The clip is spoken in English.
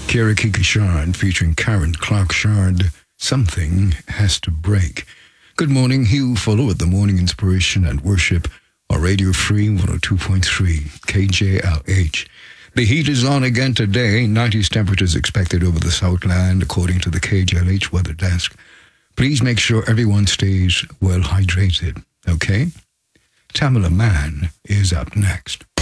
Kira Kiki Shard featuring Karen Clark Shard, Something Has to Break. Good morning, Hugh Fuller with the Morning Inspiration and Worship on Radio Free 102.3 KJLH. The heat is on again today. 90s temperatures expected over the Southland according to the KJLH weather desk. Please make sure everyone stays well hydrated, okay? Tamala Mann is up next.